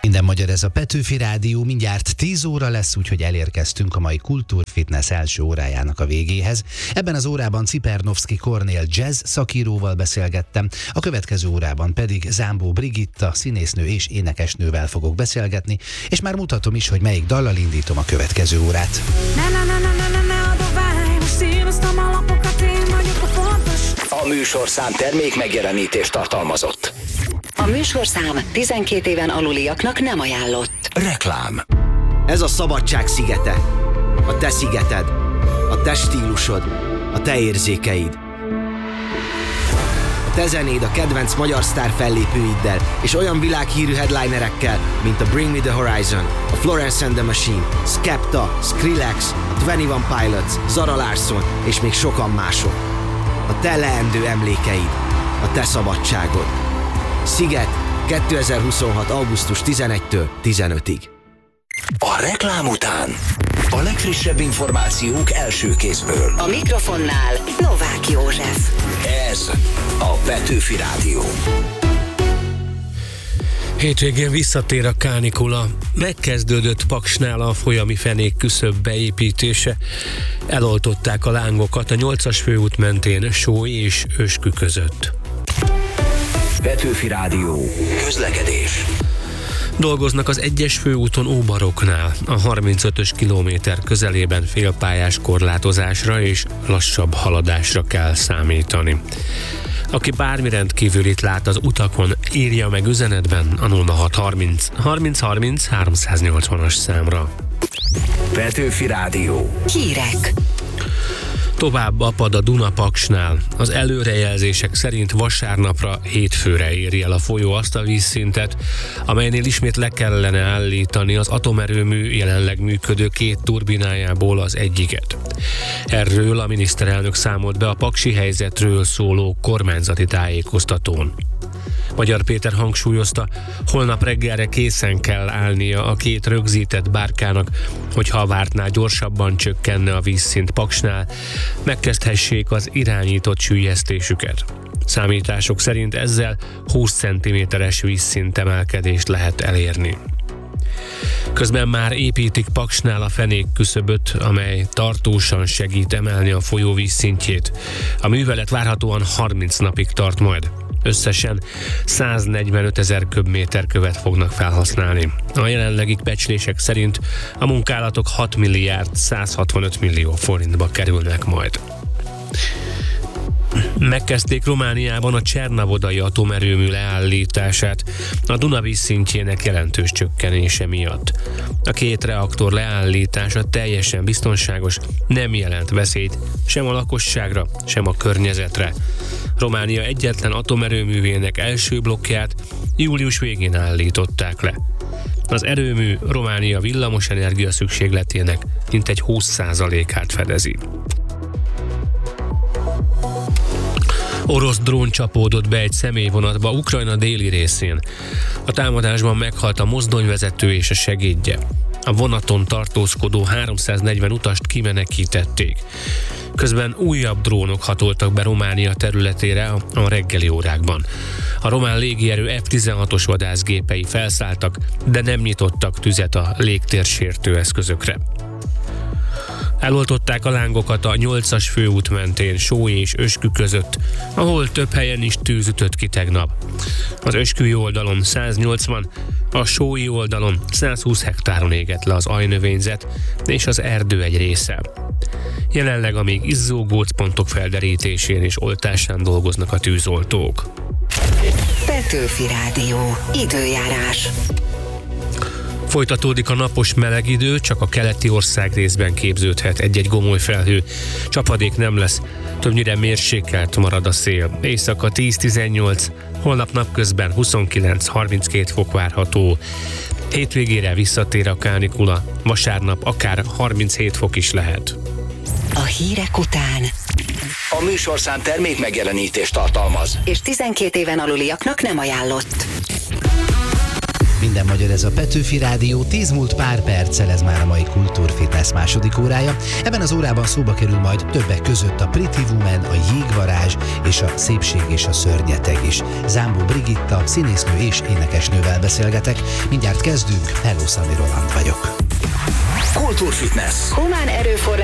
Minden magyar, ez a Petőfi Rádió, mindjárt 10 óra lesz, úgyhogy elérkeztünk a mai Kultúrfitness első órájának a végéhez. Ebben az órában Cipernovszky Kornél jazz szakíróval beszélgettem, a következő órában pedig Zámbó Brigitta színésznő és énekesnővel fogok beszélgetni, és már mutatom is, hogy melyik dallal indítom a következő órát. A műsorszám termék megjelenítést tartalmazott. A műsorszám 12 éven aluliaknak nem ajánlott. Reklám. Ez a szabadság szigete. A te szigeted. A te stílusod. A te érzékeid. A te zenéd a kedvenc magyar sztár fellépőiddel és olyan világhírű headlinerekkel, mint a Bring Me The Horizon, a Florence and the Machine, Skepta, Skrillex, a 21 Pilots, Zara Larsson és még sokan mások. A te leendő emlékeid. A te szabadságod. Sziget 2026. augusztus 11-től 15-ig. A reklám után a legfrissebb információk első kézből. A mikrofonnál Novák József. Ez a Petőfi Rádió. Hétvégén visszatér a kánikula. Megkezdődött Paksnál a folyami fenék küszöb beépítése. Eloltották a lángokat a 8-as főút mentén Sóly és Öskü között. Petőfi Rádió. Közlekedés. Dolgoznak az 1-es főúton Óbaroknál, a 35-ös kilométer közelében félpályás korlátozásra és lassabb haladásra kell számítani. Aki bármi rendkívülit lát az utakon, írja meg üzenetben a 0630 30 30 380-as számra. Petőfi Rádió. Hírek. Tovább apad a Duna Paksnál. Az előrejelzések szerint vasárnapra, hétfőre éri el a folyó azt a vízszintet, amelynél ismét le kellene állítani az atomerőmű jelenleg működő 2 turbinájából az egyiket. Erről a miniszterelnök számolt be a paksi helyzetről szóló kormányzati tájékoztatón. Magyar Péter hangsúlyozta, holnap reggelre készen kell állnia a 2 rögzített bárkának, hogyha a vártnál gyorsabban csökkenne a vízszint Paksnál, megkezdhessék az irányított süllyesztésüket. Számítások szerint ezzel 20 cm-es vízszint emelkedést lehet elérni. Közben már építik Paksnál a fenék küszöböt, amely tartósan segít emelni a folyó vízszintjét. A művelet várhatóan 30 napig tart majd. Összesen 145 000 köbméter követ fognak felhasználni. A jelenlegi becslések szerint a munkálatok 6 milliárd 165 millió forintba kerülnek majd. Megkezdték Romániában a Csernavodai atomerőmű leállítását a Duna vízszintjének jelentős csökkenése miatt. A 2 reaktor leállítása teljesen biztonságos, nem jelent veszélyt sem a lakosságra, sem a környezetre. Románia egyetlen atomerőművének első blokkját július végén állították le. Az erőmű Románia villamosenergia szükségletének mintegy 20%-át fedezi. Orosz drón csapódott be egy személyvonatba Ukrajna déli részén. A támadásban meghalt a mozdonyvezető és a segédje. A vonaton tartózkodó 340 utast kimenekítették. Közben újabb drónok hatoltak be Románia területére a reggeli órákban. A román légierő F-16-os vadászgépei felszálltak, de nem nyitottak tüzet a légtérsértő eszközökre. Eloltották a lángokat a 8-as főút mentén Sóly és Öskü között, ahol több helyen is tűz ütött ki tegnap. Az ösküi oldalon 180, a sólyi oldalon 120 hektáron égett le az ajnövényzet és az erdő egy része. Jelenleg a még izzó gócpontok felderítésén és oltásán dolgoznak a tűzoltók. Petőfi Rádió. Időjárás. Folytatódik a napos meleg idő, csak a keleti országrészben képződhet egy-egy gomoly felhő. Csapadék nem lesz, többnyire mérsékelt marad a szél. Éjszaka 10-18, holnap napközben 29-32 fok várható. Hétvégére visszatér a kánikula, vasárnap akár 37 fok is lehet. A hírek után A műsorszám termék megjelenítést tartalmaz. és 12 éven aluliaknak nem ajánlott. Minden magyar, ez a Petőfi Rádió. 10 múlt pár perccel, ez már a mai Kultúrfitness második órája. Ebben az órában szóba kerül majd többek között a Pretty Woman, a Jégvarázs és a Szépség és a szörnyeteg is. Zámbó Brigitta, színésznő és énekesnővel beszélgetek. Mindjárt kezdünk. Hello, Szami Roland vagyok. Kultúrfitness. Humán erőforrás